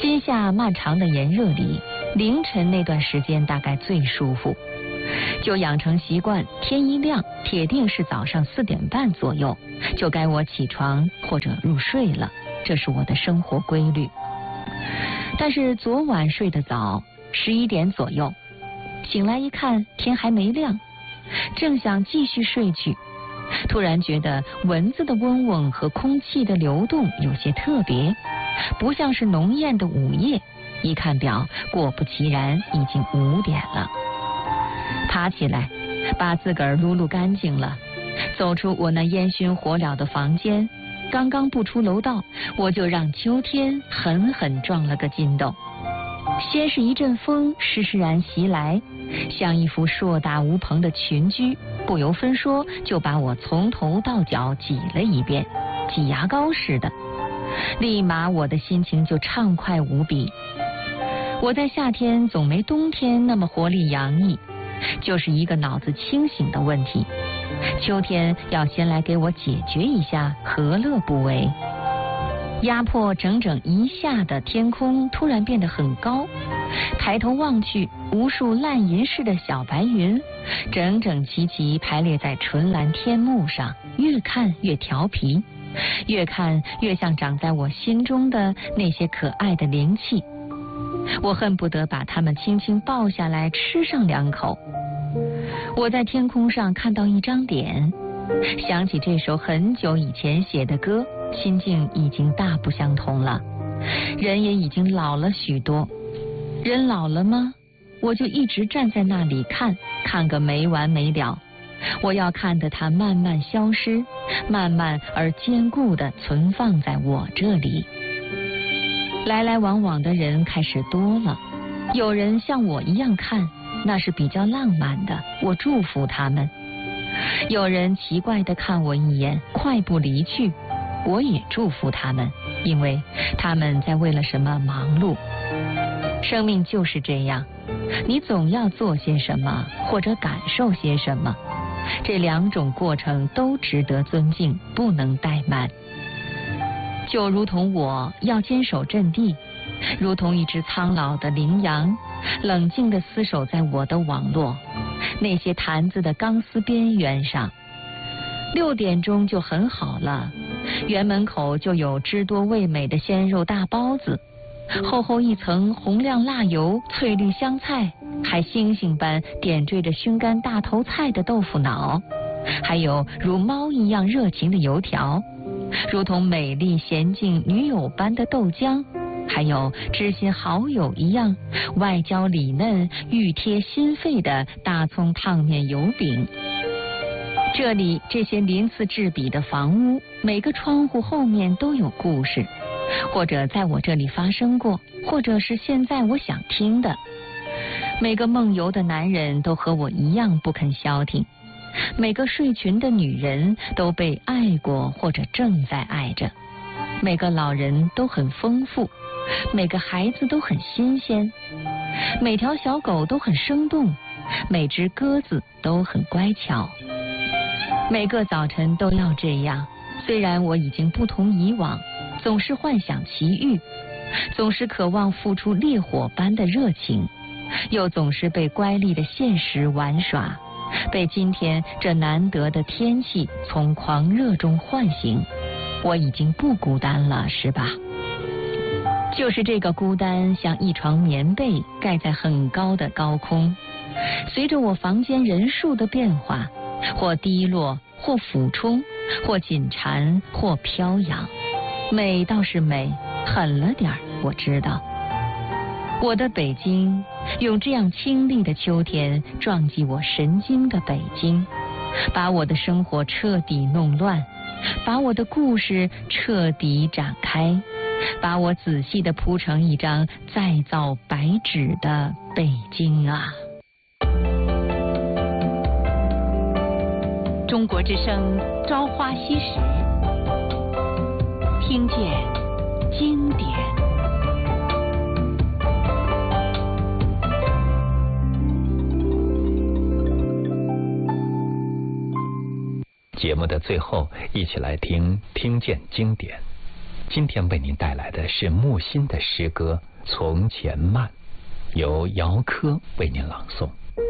今夏漫长的炎热里，凌晨那段时间大概最舒服，就养成习惯，天一亮，铁定是早上4点半左右，就该我起床或者入睡了，这是我的生活规律。但是昨晚睡得早，11点左右，醒来一看天还没亮，正想继续睡去，突然觉得蚊子的嗡嗡和空气的流动有些特别，不像是浓艳的午夜。一看表，果不其然已经5点了。爬起来，把自个儿撸撸干净了，走出我那烟熏火燎的房间，刚刚步出楼道，我就让秋天狠狠撞了个筋斗。先是一阵风施施然袭来，像一幅硕大无朋的群居，不由分说就把我从头到脚挤了一遍，挤牙膏似的。立马我的心情就畅快无比。我在夏天总没冬天那么活力洋溢，就是一个脑子清醒的问题。秋天要先来给我解决一下，何乐不为？压迫整整一夏的天空突然变得很高，抬头望去，无数烂银似的小白云整整齐齐排列在纯蓝天幕上，越看越调皮，越看越像长在我心中的那些可爱的灵气。我恨不得把它们轻轻抱下来吃上2口。我在天空上看到一张脸，想起这首很久以前写的歌，心境已经大不相同了。人也已经老了许多。人老了吗？我就一直站在那里看个没完没了。我要看得它慢慢消失，慢慢而坚固地存放在我这里。来来往往的人开始多了，有人像我一样看，那是比较浪漫的，我祝福他们。有人奇怪地看我一眼，快步离去，我也祝福他们，因为他们在为了什么忙碌。生命就是这样，你总要做些什么，或者感受些什么，这2种过程都值得尊敬，不能怠慢。就如同我要坚守阵地，如同一只苍老的羚羊，冷静地厮守在我的网络，那些坛子的钢丝边缘上。6点钟就很好了，园门口就有汁多味美的鲜肉大包子，厚厚一层红亮辣油，翠绿香菜，还星星般点缀着熏干大头菜的豆腐脑，还有如猫一样热情的油条，如同美丽娴静女友般的豆浆，还有知心好友一样外焦里嫩欲贴心肺的大葱烫面油饼。这里这些鳞次栉比的房屋，每个窗户后面都有故事，或者在我这里发生过，或者是现在我想听的。每个梦游的男人都和我一样不肯消停，每个睡裙的女人都被爱过或者正在爱着，每个老人都很丰富，每个孩子都很新鲜，每条小狗都很生动，每只鸽子都很乖巧。每个早晨都要这样，虽然我已经不同以往，总是幻想奇遇，总是渴望付出烈火般的热情，又总是被乖戾的现实玩耍，被今天这难得的天气从狂热中唤醒。我已经不孤单了，是吧？就是这个孤单，像一床棉被盖在很高的高空，随着我房间人数的变化，或低落，或俯冲，或紧缠，或飘扬。美倒是美，狠了点儿，我知道。我的北京，用这样清丽的秋天撞击我神经的北京，把我的生活彻底弄乱，把我的故事彻底展开，把我仔细地铺成一张再造白纸的北京啊！ 中国之声朝花夕拾，听见经典。 节目的最后，一起来听见经典。 今天为您带来的是木心的诗歌《从前慢》，由姚科为您朗诵。